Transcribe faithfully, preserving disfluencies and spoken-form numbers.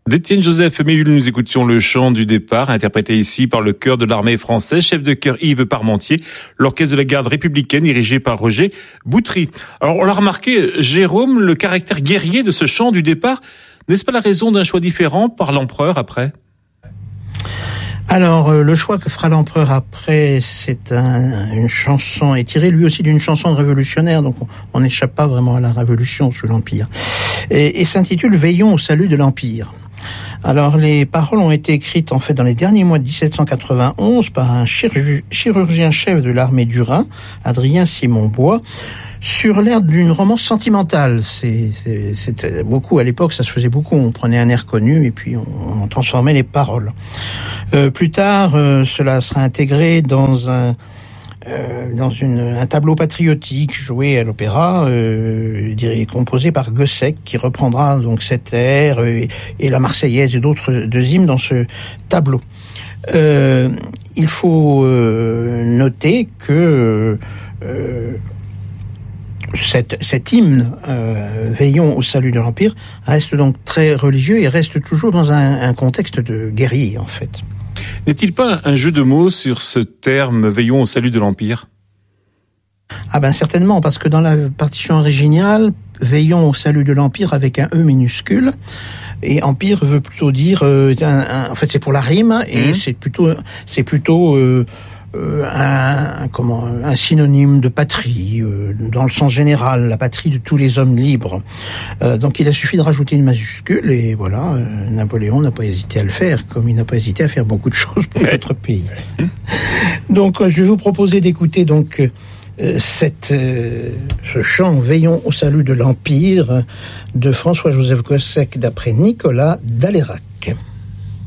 D'Étienne Joseph Méhul, nous écoutions le chant du départ, interprété ici par le chœur de l'armée française, chef de chœur Yves Parmentier, l'orchestre de la garde républicaine dirigé par Roger Boutry. Alors, on l'a remarqué, Jérôme, le caractère guerrier de ce chant du départ, n'est-ce pas la raison d'un choix différent par l'empereur après ? Alors, euh, le choix que fera l'empereur après, c'est un, une chanson, est tiré lui aussi d'une chanson révolutionnaire, donc on n'échappe pas vraiment à la révolution sous l'Empire, et, et s'intitule « Veillons au salut de l'Empire ». Alors, les paroles ont été écrites, en fait, dans les derniers mois de dix-sept cent quatre-vingt-onze par un chirurgi- chirurgien-chef de l'armée du Rhin, Adrien Simon-Bois, sur l'air d'une romance sentimentale. C'est, c'est, c'était beaucoup, à l'époque, ça se faisait beaucoup. On prenait un air connu et puis on, on transformait les paroles. Euh, plus tard, euh, cela sera intégré dans un, Euh, dans une, un tableau patriotique joué à l'opéra, euh, composé par Gossec, qui reprendra donc cet air euh, et la Marseillaise et d'autres deux hymnes dans ce tableau. Euh, il faut euh, noter que euh, Cet, cet hymne, euh, Veillons au salut de l'Empire, reste donc très religieux et reste toujours dans un, un contexte de guerrier, en fait. N'est-il pas un jeu de mots sur ce terme « Veillons au salut de l'Empire » ? Ah ben certainement, parce que dans la partition originale, Veillons au salut de l'Empire avec un E minuscule, et Empire veut plutôt dire, euh, un, un, en fait c'est pour la rime, et mmh. c'est plutôt, c'est plutôt euh, Euh, un, comment, un synonyme de patrie, euh, dans le sens général, la patrie de tous les hommes libres. Euh, donc il a suffi de rajouter une majuscule et voilà, euh, Napoléon n'a pas hésité à le faire, comme il n'a pas hésité à faire beaucoup de choses pour notre pays. Donc euh, je vais vous proposer d'écouter donc euh, cette, euh, ce chant « Veillons au salut de l'Empire » de François-Joseph Gossec d'après Nicolas Dalérac.